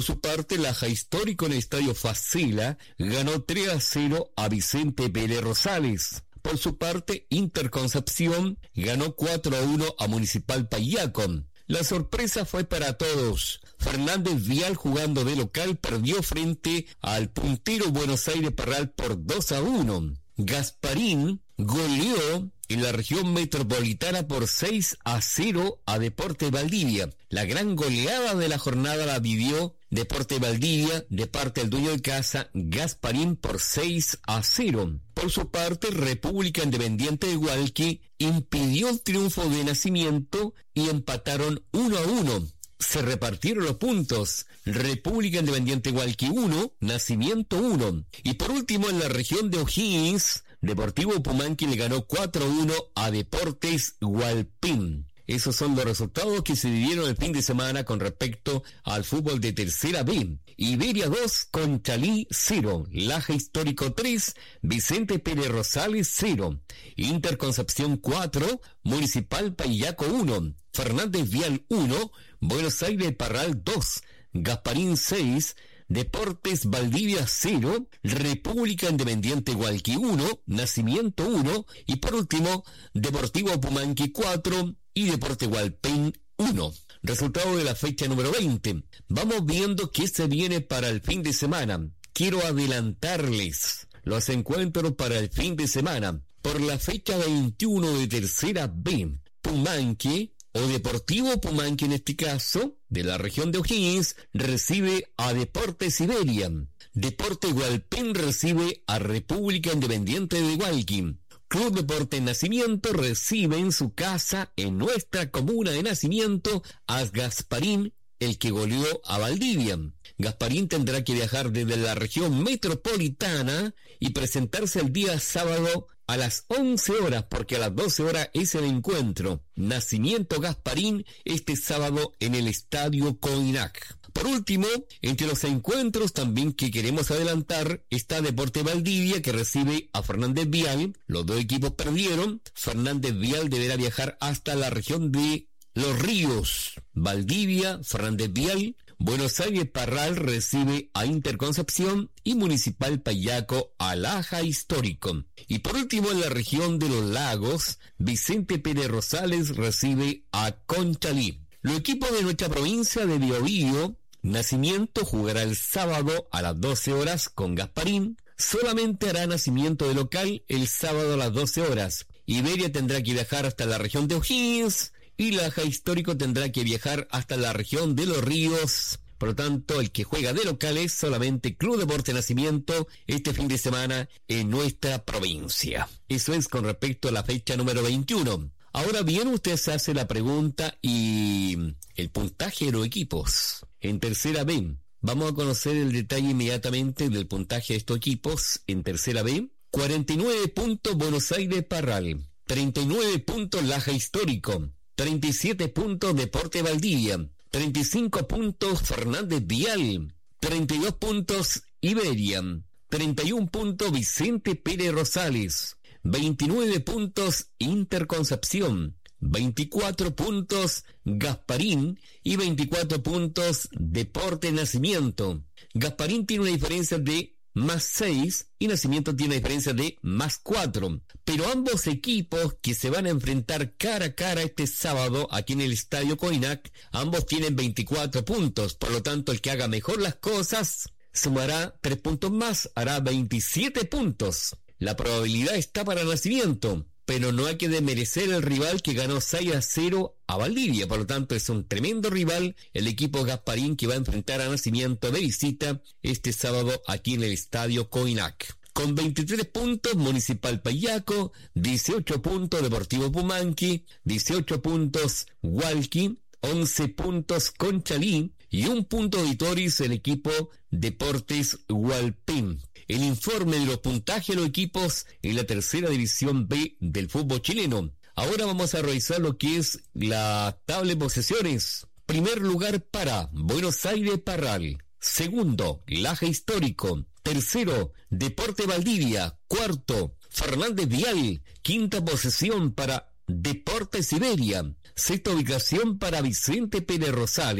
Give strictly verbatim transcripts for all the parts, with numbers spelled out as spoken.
Por su parte, Laja Histórico en el Estadio Facila ganó tres a cero a Vicente Pérez Rosales. Por su parte, Interconcepción ganó cuatro a uno a Municipal Payaco. La sorpresa fue para todos. Fernández Vial, jugando de local, perdió frente al puntero Buenos Aires Parral por dos a uno. Gasparín goleó en la región metropolitana por seis a cero a Deportes Valdivia. La gran goleada de la jornada la vivió Deportes Valdivia de parte del dueño de casa, Gasparín, por seis a cero. Por su parte, República Independiente de Hualqui impidió el triunfo de Nacimiento y empataron uno a uno. Se repartieron los puntos. República Independiente Hualqui uno, Nacimiento uno. Y por último, en la región de O'Higgins, Deportivo Pumanqui le ganó cuatro a uno a Deportes Hualpín. Esos son los resultados que se dieron el fin de semana con respecto al fútbol de Tercera B. Iberia dos, Conchalí cero, Laja Histórico tres, Vicente Pérez Rosales cero, Interconcepción cuatro, Municipal Payaco uno, Fernández Vial uno, Buenos Aires Parral dos, Gasparín seis, Deportes Valdivia cero, República Independiente Hualqui uno, Nacimiento uno y por último Deportivo Pumanqui cuatro y Deportes Hualpén uno. Resultado de la fecha número veinte. Vamos viendo qué se viene para el fin de semana. Quiero adelantarles los encuentros para el fin de semana. Por la fecha veintiuno de Tercera B, Pumanqui o Deportivo Pumanqui en este caso, de la región de O'Higgins, recibe a Deportes Iberia. Deportes Hualpén recibe a República Independiente de Hualqui. Club Deportes Nacimiento recibe en su casa, en nuestra comuna de Nacimiento, a Gasparín, el que goleó a Valdivia. Gasparín tendrá que viajar desde la región metropolitana y presentarse el día sábado a las once horas, porque a las doce horas es el encuentro. Nacimiento Gasparín este sábado en el Estadio Coinac. Por último, entre los encuentros también que queremos adelantar está Deportes Valdivia, que recibe a Fernández Vial. Los dos equipos perdieron. Fernández Vial deberá viajar hasta la región de Los Ríos. Valdivia, Fernández Vial. Buenos Aires Parral recibe a Interconcepción y Municipal Payaco a Laja Histórico. Y por último, en la región de los Lagos, Vicente Pérez Rosales recibe a Conchalí. Los equipos de nuestra provincia de Biobío, Nacimiento jugará el sábado a las doce horas con Gasparín. Solamente hará Nacimiento de local el sábado a las doce horas. Iberia tendrá que viajar hasta la región de O'Higgins y Laja Histórico tendrá que viajar hasta la región de Los Ríos. Por lo tanto, el que juega de local es solamente Club Deportes Nacimiento este fin de semana en nuestra provincia. Eso es con respecto a la fecha número veintiuno. Ahora bien, usted se hace la pregunta y el puntaje de los equipos. En Tercera B, vamos a conocer el detalle inmediatamente del puntaje de estos equipos. En Tercera B, cuarenta y nueve puntos Buenos Aires Parral, treinta y nueve puntos Laja Histórico, treinta y siete puntos Deportes Valdivia, treinta y cinco puntos Fernández Vial, treinta y dos puntos Iberia, treinta y uno puntos Vicente Pérez Rosales, veintinueve puntos Interconcepción, veinticuatro puntos Gasparín y veinticuatro puntos Deportes Nacimiento. Gasparín tiene una diferencia de más seis y Nacimiento tiene una diferencia de más cuatro. Pero ambos equipos que se van a enfrentar cara a cara este sábado aquí en el Estadio Coinac, ambos tienen veinticuatro puntos. Por lo tanto, el que haga mejor las cosas sumará tres puntos más, hará veintisiete puntos. La probabilidad está para Nacimiento, pero no hay que desmerecer el rival que ganó seis a cero a Valdivia. Por lo tanto, es un tremendo rival el equipo Gasparín que va a enfrentar a Nacimiento de visita este sábado aquí en el Estadio Coinac. Con veintitrés puntos Municipal Payaco, dieciocho puntos Deportivo Pumanqui, dieciocho puntos Hualqui, once puntos Conchalí y un punto de Toris el equipo Deportes Hualpén. El informe de los puntajes de los equipos en la tercera división B del fútbol chileno. Ahora vamos a revisar lo que es la tabla de posesiones. Primer lugar para Buenos Aires Parral. Segundo, Laja Histórico. Tercero, Deporte Valdivia. Cuarto, Fernández Vial. Quinta posición para Deportes Iberia. Sexta ubicación para Vicente Pérez Rosales.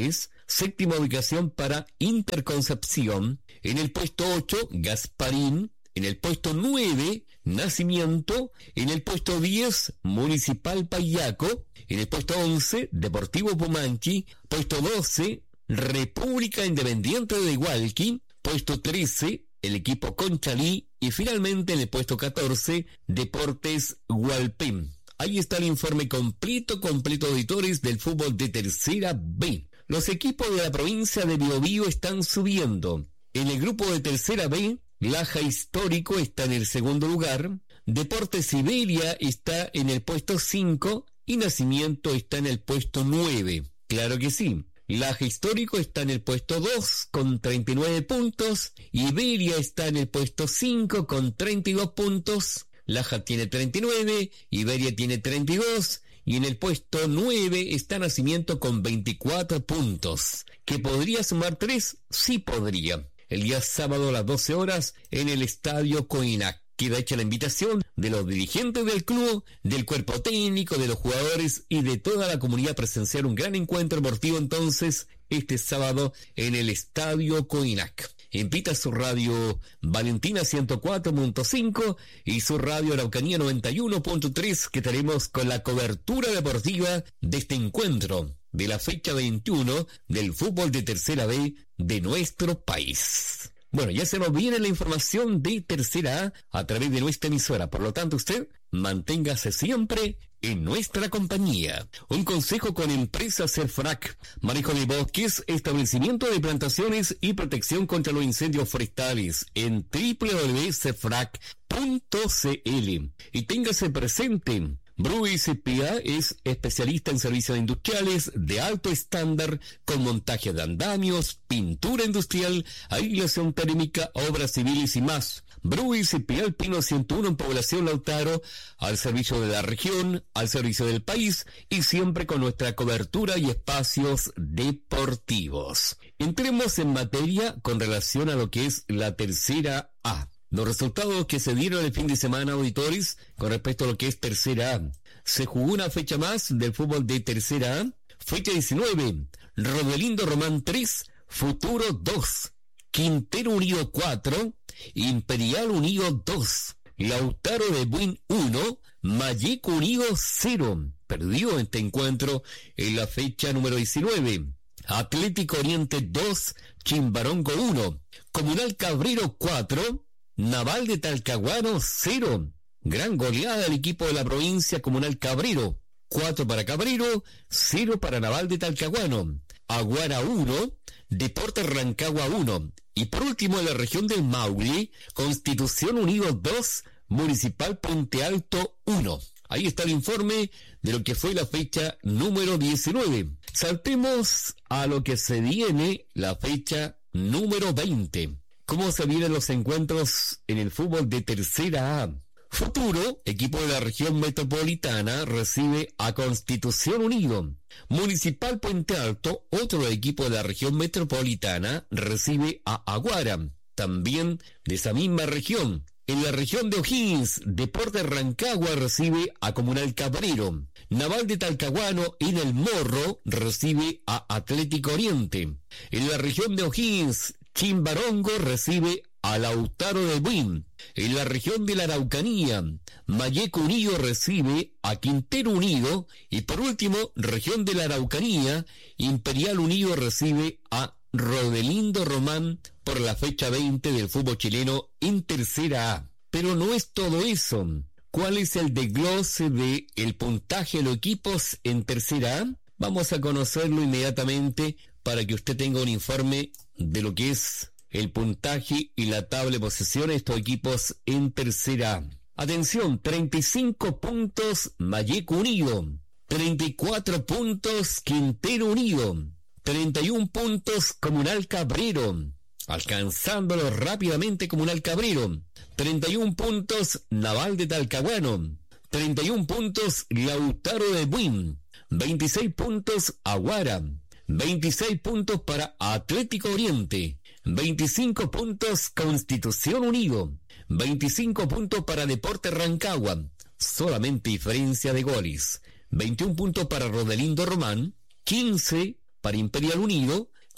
Séptima ubicación para Interconcepción. En el puesto ocho, Gasparín. En el puesto nueve, Nacimiento. En el puesto diez, Municipal Payaco. En el puesto once, Deportivo Pumanchi. Puesto doce, República Independiente de Hualqui. Puesto trece, el equipo Conchalí. Y finalmente en el puesto catorce, Deportes Hualpén. Ahí está el informe completo, completo, auditores, del fútbol de Tercera B. Los equipos de la provincia de Biobío están subiendo. En el grupo de Tercera B, Laja Histórico está en el segundo lugar, Deportes Siberia está en el puesto cinco y Nacimiento está en el puesto nueve. Claro que sí. Laja Histórico está en el puesto dos con treinta y nueve puntos, Iberia está en el puesto cinco con treinta y dos puntos, Laja tiene treinta y nueve, Iberia tiene treinta y dos y en el puesto nueve está Nacimiento con veinticuatro puntos. ¿Que podría sumar tres? Sí podría. El día sábado a las doce horas en el Estadio Coinac. Queda hecha la invitación de los dirigentes del club, del cuerpo técnico, de los jugadores y de toda la comunidad a presenciar un gran encuentro deportivo entonces este sábado en el Estadio Coinac. Invita su radio Valentina ciento cuatro punto cinco y su radio Araucanía noventa y uno punto tres, que estaremos con la cobertura deportiva de este encuentro de la fecha veintiuno del fútbol de Tercera B de nuestro país. Bueno, ya se nos viene la información de Tercera A a través de nuestra emisora. Por lo tanto, usted manténgase siempre en nuestra compañía. Un consejo con Empresa Cerfrac. Manejo de bosques, establecimiento de plantaciones y protección contra los incendios forestales en doble u doble u doble u punto cerfrac punto c l. Y téngase presente, Bruis P A es especialista en servicios industriales de alto estándar con montaje de andamios, pintura industrial, aislación térmica, obras civiles y más. Bruis P A, el Pino ciento uno en Población Lautaro, al servicio de la región, al servicio del país y siempre con nuestra cobertura y espacios deportivos. Entremos en materia con relación a lo que es la Tercera A. Los resultados que se dieron el fin de semana, auditores, con respecto a lo que es Tercera A. Se jugó una fecha más del fútbol de Tercera A. Fecha diecinueve. Rodelindo Román tres, Futuro dos. Quintero Unido cuatro. Imperial Unido dos. Lautaro de Buin uno. Mayeco Unido cero. Perdió este encuentro en la fecha número diecinueve. Atlético Oriente dos. Chimbarongo uno. Comunal Cabrero cuatro. Naval de Talcahuano cero. Gran goleada del equipo de la provincia Comunal Cabrero. cuatro para Cabrero, cero para Naval de Talcahuano. Aguara uno, Deportes Rancagua uno. Y por último en la región del Maule, Constitución Unido dos, Municipal Puente Alto uno. Ahí está el informe de lo que fue la fecha número diecinueve. Saltemos a lo que se viene la fecha número veinte. ¿Cómo se vienen los encuentros en el fútbol de Tercera A? Futuro, equipo de la región metropolitana, recibe a Constitución Unido. Municipal Puente Alto, otro equipo de la región metropolitana, recibe a Aguara, también de esa misma región. En la región de O'Higgins, Deportes Rancagua recibe a Comunal Cabrero. Naval de Talcahuano, en el Morro, recibe a Atlético Oriente. En la región de O'Higgins, Chimbarongo recibe a Lautaro de Buin. En la región de la Araucanía, Mayeco Unido recibe a Quintero Unido. Y por último, región de la Araucanía, Imperial Unido recibe a Rodelindo Román por la fecha veinte del fútbol chileno en Tercera A. Pero no es todo eso. ¿Cuál es el desglose de el puntaje de los equipos en Tercera A? Vamos a conocerlo inmediatamente para que usted tenga un informe de lo que es el puntaje y la tabla de posiciones de estos equipos en Tercera A. Atención, treinta y cinco puntos Mayeco Unido, treinta y cuatro puntos Quintero Unido, treinta y uno puntos Comunal Cabrero, alcanzándolo rápidamente Comunal Cabrero, treinta y uno puntos Naval de Talcahuano, treinta y uno puntos Lautaro de Buin, veintiséis puntos Aguara, veintiséis puntos para Atlético Oriente, veinticinco puntos Constitución Unido, veinticinco puntos para Deportes Rancagua, solamente diferencia de goles, veintiuno puntos para Rodelindo Román, quince para Imperial Unido,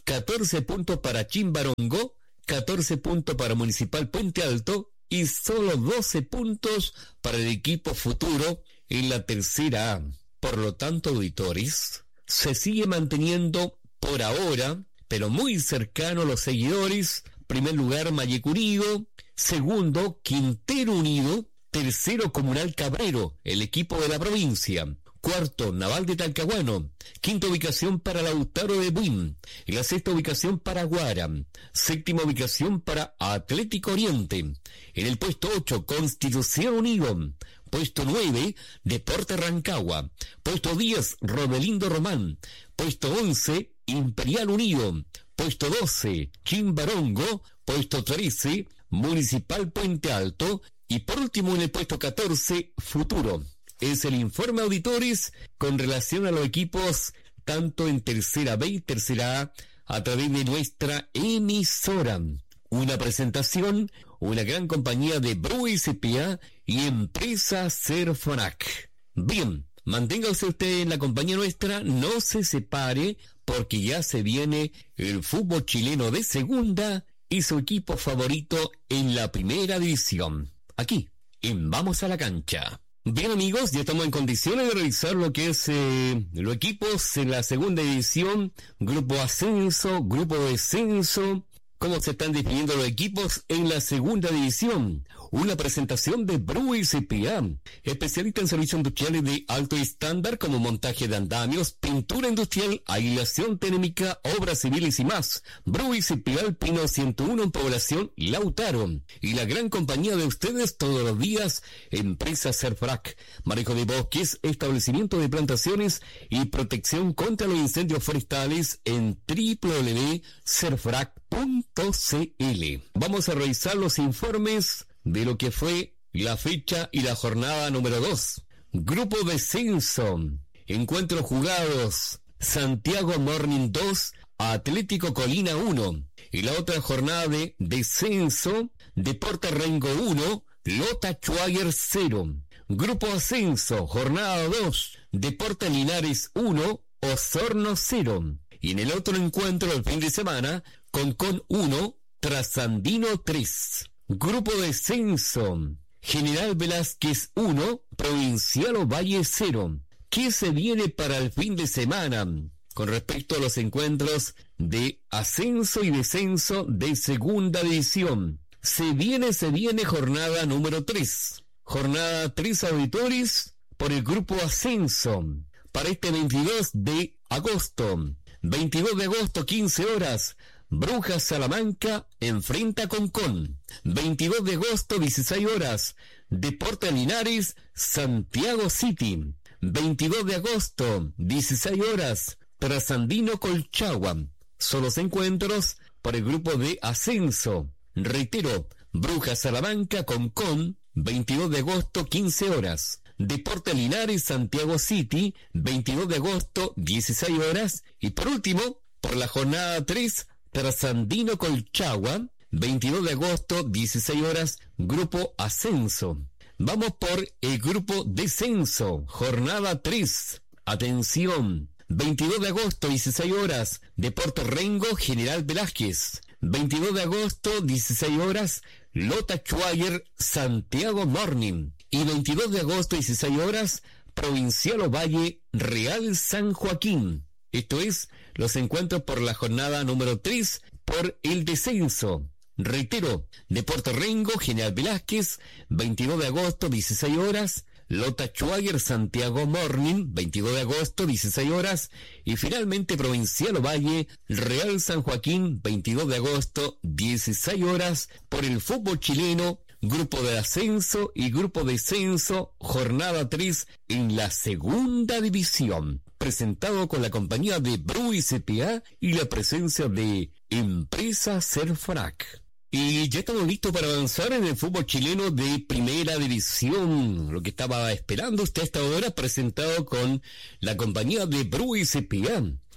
catorce puntos para Chimbarongo, catorce puntos para Municipal Puente Alto y solo doce puntos para el equipo Futuro en la tercera A. Por lo tanto, auditores, se sigue manteniendo por ahora, pero muy cercano a los seguidores. Primer lugar, Malleco Unido. Segundo, Quintero Unido. Tercero, Comunal Cabrero, el equipo de la provincia. Cuarto, Naval de Talcahuano. Quinta ubicación para Lautaro de Buin. Y la sexta ubicación para Guara. Séptima ubicación para Atlético Oriente. En el puesto ocho, Constitución Unido. Puesto nueve, Deporte Rancagua. Puesto diez, Rodelindo Román. Puesto once, Imperial Unido. Puesto doce, Chimbarongo. Puesto trece, Municipal Puente Alto. Y por último, en el puesto catorce, Futuro. Es el informe, auditores, con relación a los equipos tanto en tercera B y tercera A a través de nuestra emisora. Una presentación, una gran compañía de Brui C P A y Empresa Serfonac. Bien, manténgase usted en la compañía nuestra, no se separe, porque ya se viene el fútbol chileno de segunda y su equipo favorito en la primera división. Aquí, en Vamos a la Cancha. Bien, amigos, ya estamos en condiciones de revisar lo que es eh, los equipos en la segunda división, grupo ascenso, grupo descenso, cómo se están definiendo los equipos en la segunda división. Una presentación de Brui C P A, especialista en servicios industriales de alto estándar como montaje de andamios, pintura industrial, aislación térmica, obras civiles y más. Brui C P A, Pino ciento uno en población Lautaro. Y la gran compañía de ustedes todos los días, Empresa Serfrac. Manejo de bosques, establecimiento de plantaciones y protección contra los incendios forestales en doble u doble u doble u punto serfrac punto c l. Vamos a revisar los informes de lo que fue la fecha y la jornada número dos. Grupo Descenso. Encuentros jugados. Santiago Morning dos, Atlético Colina uno. Y la otra jornada de descenso, Deporte Rengo uno, Lota Schwager cero. Grupo Ascenso, jornada dos, Deporte Linares uno, Osorno cero. Y en el otro encuentro del fin de semana, Concón uno, Trasandino tres. Grupo Descenso, General Velázquez uno, Provincial Ovalle cero. ¿Qué se viene para el fin de semana con respecto a los encuentros de ascenso y descenso de segunda división? Se viene, se viene jornada número tres. Jornada tres, auditores, por el Grupo Ascenso, para este veintidós de agosto. veintidós de agosto, quince horas. Brujas Salamanca enfrenta a Concón. veintidós de agosto, dieciséis horas. Deporte Linares, Santiago City. veintidós de agosto, dieciséis horas. Trasandino Colchagua. Son los encuentros por el grupo de ascenso. Reitero, Brujas Salamanca, Concón, veintidós de agosto, quince horas. Deporte Linares, Santiago City, veintidós de agosto, dieciséis horas. Y por último, por la jornada tres, Trasandino Colchagua, veintidós de agosto, dieciséis horas, Grupo Ascenso. Vamos por el Grupo Descenso, jornada tres. Atención, veintidós de agosto, dieciséis horas, Deporte Rengo, General Velázquez. veintidós de agosto, dieciséis horas, Lota Schwager, Santiago Morning. Y veintidós de agosto, dieciséis horas, Provincial Ovalle, Real San Joaquín. Esto es, los encuentros por la jornada número tres por el descenso. Reitero, Deporte Rengo, General Velázquez, veintidós de agosto, dieciséis horas, Lota Schwager, Santiago Morning, veintidós de agosto, dieciséis horas, y finalmente Provincial Ovalle, Real San Joaquín, veintidós de agosto, dieciséis horas, por el fútbol chileno, Grupo de Ascenso y Grupo Descenso, jornada tres en la segunda división. Presentado con la compañía de Brui C P A y la presencia de Empresa Serfrac. Y ya estamos listos para avanzar en el fútbol chileno de primera división. Lo que estaba esperando usted hasta ahora, presentado con la compañía de Brui C P A.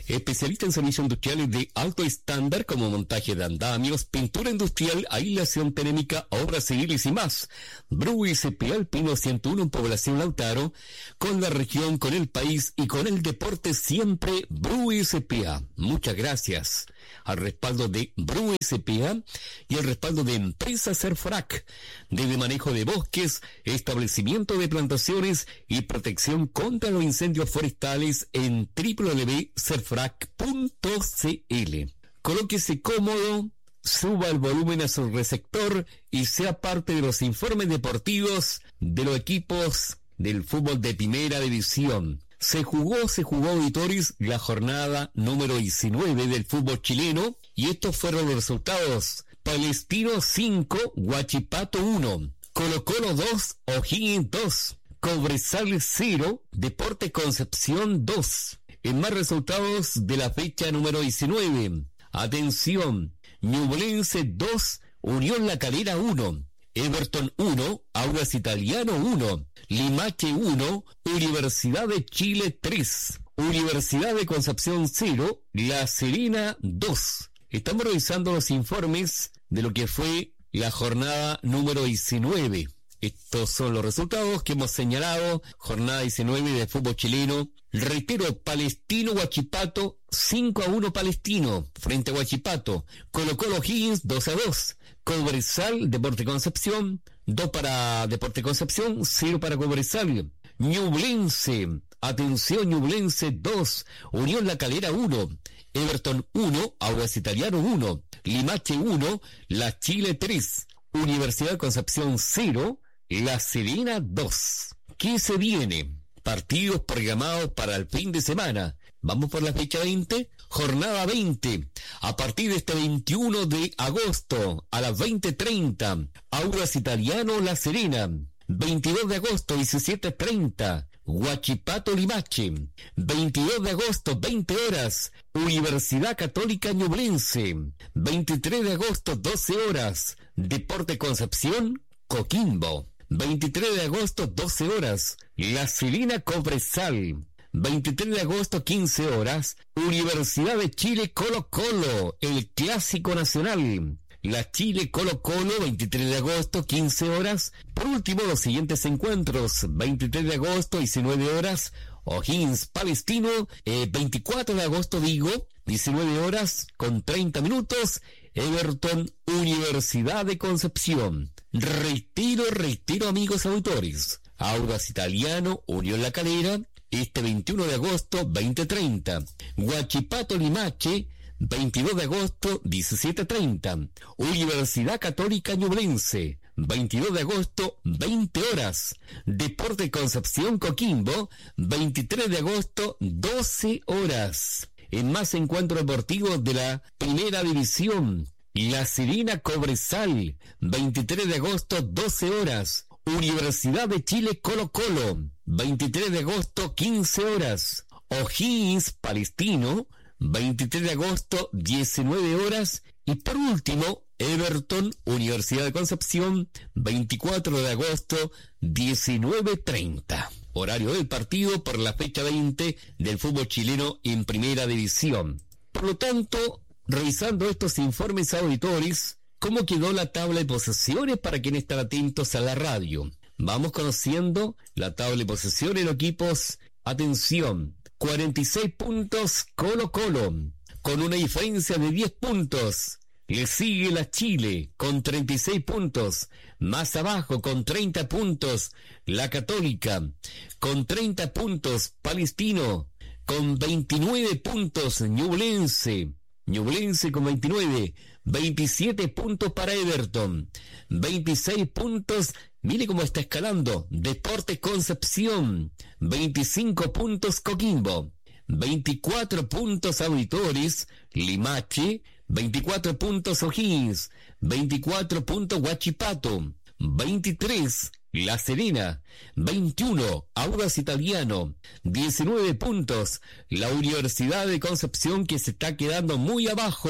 especialista en servicios industriales de alto estándar como montaje de andamios, pintura industrial, aislación térmica, obras civiles y más. Brui S P A Alpino ciento uno en Población Lautaro, con la región, con el país y con el deporte siempre. Brui S P A. Muchas gracias al respaldo de Brui S P A y el respaldo de Empresa Serfrac, desde manejo de bosques, establecimiento de plantaciones y protección contra los incendios forestales en w w w punto serfrac punto c l. Colóquese cómodo, suba el volumen a su receptor y sea parte de los informes deportivos de los equipos del fútbol de primera división. Se jugó, se jugó, auditores, la jornada número diecinueve del fútbol chileno y estos fueron los resultados. Palestino cinco, Huachipato uno, Colo-Colo dos, O'Higgins dos, Cobresal cero, Deportes Concepción dos. En más resultados de la fecha número diecinueve. Atención, Ñublense dos, Unión La Calera uno, Everton uno, Audax Italiano uno, Limache uno, Universidad de Chile tres, Universidad de Concepción cero, La Serena dos. Estamos revisando los informes de lo que fue la jornada número diecinueve. Estos son los resultados que hemos señalado. Jornada diecinueve de fútbol chileno. Reitero, Palestino Huachipato cinco a uno Palestino frente a Huachipato. Colo-Colo O'Higgins dos a dos. Cobresal Deportes Concepción dos para Deportes Concepción, cero para Cobresal. Ñublense, atención, Ñublense dos, Unión La Calera uno, Everton uno, Audax Italiano uno, Limache uno, La Chile tres, Universidad de Concepción cero, La Serena dos. ¿Qué se viene? Partidos programados para el fin de semana. Vamos por la fecha veinte, jornada veinte. A partir de este veintiuno de agosto a las veinte treinta, Audax Italiano La Serena. veintidós de agosto, diecisiete treinta, Huachipato Limache. veintidós de agosto, veinte horas, Universidad Católica Ñublense. veintitrés de agosto, doce horas, Deporte Concepción Coquimbo. veintitrés de agosto, doce horas, La Serena Cobresal. veintitrés de agosto, quince horas, Universidad de Chile Colo-Colo, el Clásico Nacional. La Chile Colo-Colo, veintitrés de agosto, quince horas. Por último, los siguientes encuentros, veintitrés de agosto, diecinueve horas, O'Higgins Palestino, eh, veinticuatro de agosto, digo, diecinueve horas con treinta minutos, Everton Universidad de Concepción. Reitero, reitero, amigos auditores, Audax Italiano, Unión La Calera, este veintiuno de agosto, veinte treinta, Huachipato Limache, veintidós de agosto, diecisiete treinta, Universidad Católica Ñublense, veintidós de agosto, veinte horas, Deporte Concepción Coquimbo, veintitrés de agosto, doce horas. En más encuentros deportivos de la Primera División, La Serena Cobresal, veintitrés de agosto, doce horas, Universidad de Chile Colo-Colo, veintitrés de agosto, quince horas, O'Higgins Palestino, veintitrés de agosto, diecinueve horas, y por último, Everton Universidad de Concepción, veinticuatro de agosto, diecinueve treinta. Horario del partido por la fecha veinte del fútbol chileno en Primera División. Por lo tanto, revisando estos informes auditores, ¿cómo quedó la tabla de posiciones para quienes están atentos a la radio? Vamos conociendo la tabla de posiciones de los equipos. Atención, cuarenta y seis puntos Colo-Colo, con una diferencia de diez puntos. Le sigue la Chile con treinta y seis puntos. Más abajo con treinta puntos la Católica. Con treinta puntos Palestino. Con veintinueve puntos Ñublense. Ñublense con veintinueve. veintisiete puntos para Everton. veintiséis puntos. Mire cómo está escalando. Deportes Concepción. veinticinco puntos Coquimbo. veinticuatro puntos Auditores. Limache. veinticuatro puntos O'Higgins, veinticuatro puntos Huachipato, veintitrés La Serena, veintiuno Audax Italiano, diecinueve puntos la Universidad de Concepción, que se está quedando muy abajo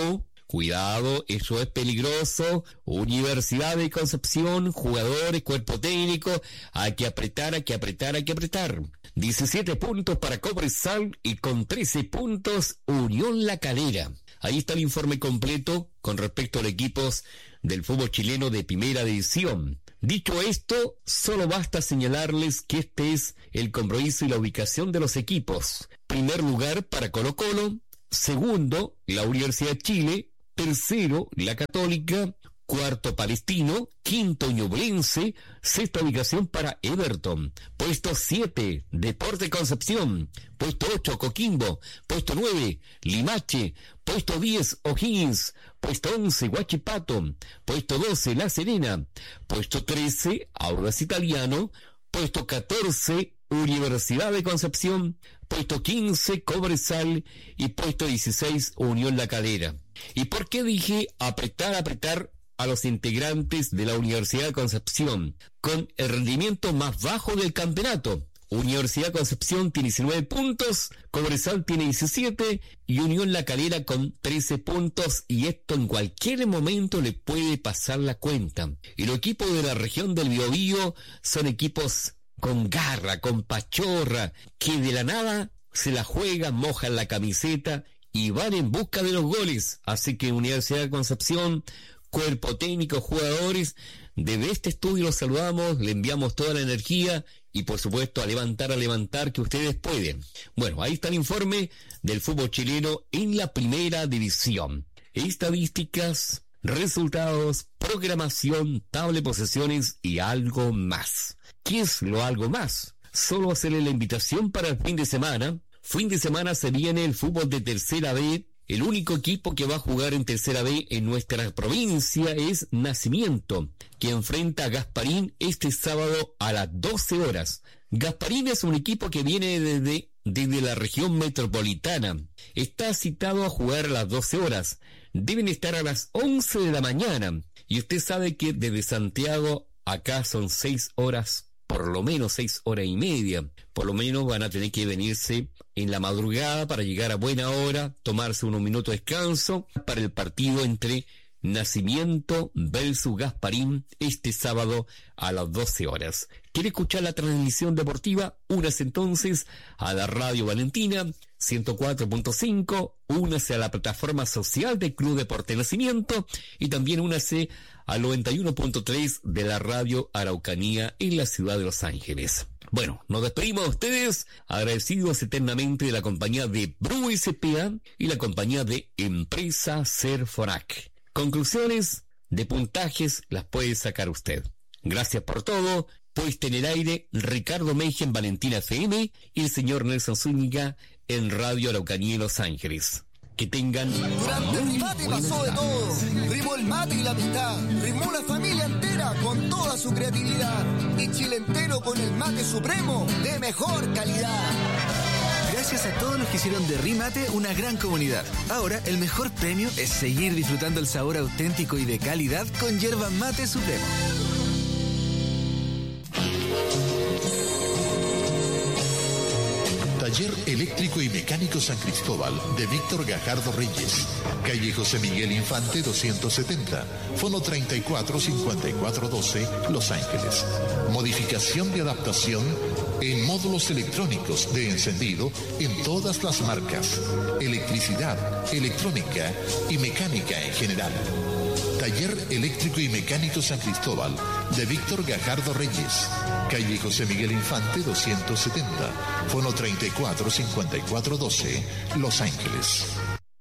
Cuidado, eso es peligroso. Universidad de Concepción, jugadores, cuerpo técnico, hay que apretar, hay que apretar, hay que apretar. diecisiete puntos para Cobresal y con trece puntos Unión La Calera. Ahí está el informe completo con respecto a los equipos del fútbol chileno de primera división. Dicho esto, solo basta señalarles que este es el compromiso y la ubicación de los equipos. Primer lugar para Colo-Colo, segundo la Universidad de Chile, tercero la Católica, cuarto Palestino, quinto Ñublense, sexta ubicación para Everton, puesto siete Deportes Concepción, puesto ocho Coquimbo, puesto nueve Limache, puesto diez O'Higgins, puesto once Huachipato, puesto doce La Serena, puesto trece Audax Italiano, puesto catorce Universidad de Concepción, puesto quince Cobresal y puesto dieciséis Unión La Calera. ¿Y por qué dije apretar, apretar a los integrantes de la Universidad de Concepción con el rendimiento más bajo del campeonato? Universidad de Concepción tiene diecinueve puntos, Cobresal tiene diecisiete y Unión La Calera con trece puntos, y esto en cualquier momento le puede pasar la cuenta. Y los equipos de la región del Biobío son equipos con garra, con pachorra, que de la nada se la juegan, mojan la camiseta y van en busca de los goles. Así que Universidad de Concepción, cuerpo técnico, jugadores, desde este estudio los saludamos, le enviamos toda la energía y por supuesto a levantar, a levantar, que ustedes pueden. Bueno, ahí está el informe del fútbol chileno en la primera división. Estadísticas, resultados, programación, tabla de posesiones y algo más. ¿Qué es lo algo más? Solo hacerle la invitación para el fin de semana. Fin de semana se viene el fútbol de Tercera B. El único equipo que va a jugar en Tercera B en nuestra provincia es Nacimiento, que enfrenta a Gasparín este sábado a las doce horas. Gasparín es un equipo que viene desde, desde la región metropolitana. Está citado a jugar a las doce horas. Deben estar a las once de la mañana. Y usted sabe que desde Santiago acá son seis horas, por lo menos seis horas y media. Por lo menos van a tener que venirse en la madrugada para llegar a buena hora, tomarse unos minutos de descanso para el partido entre Nacimiento versus Gasparín este sábado a las doce horas. ¿Quiere escuchar la transmisión deportiva? Únase entonces a la Radio Valentina ciento cuatro punto cinco, únase a la plataforma social del Club Deporte Nacimiento y también únase al noventa y uno punto tres de la Radio Araucanía en la ciudad de Los Ángeles. Bueno, nos despedimos de ustedes, agradecidos eternamente de la compañía de Bru S P A y la compañía de Empresa Serfonac. Conclusiones de puntajes las puede sacar usted. Gracias por todo. Puesta en el aire Ricardo Meije en Valentina F M y el señor Nelson Zúñiga en Radio Araucanía y Los Ángeles. Que tengan... Durante el mate pasó de todo. Rimó el mate y la amistad. Rimó la familia entera con toda su creatividad. Y Chile entero con el mate supremo de mejor calidad. Gracias a todos los que hicieron de Rimate una gran comunidad. Ahora el mejor premio es seguir disfrutando el sabor auténtico y de calidad con yerba mate supremo. Taller Eléctrico y Mecánico San Cristóbal de Víctor Gajardo Reyes. Calle José Miguel Infante doscientos setenta. Fono treinta y cuatro cincuenta y cuatro doce, Los Ángeles. Modificación y adaptación en módulos electrónicos de encendido en todas las marcas. Electricidad, electrónica y mecánica en general. Taller Eléctrico y Mecánico San Cristóbal de Víctor Gajardo Reyes. Calle José Miguel Infante doscientos setenta. Fono treinta y cuatro cincuenta y cuatro doce, Los Ángeles.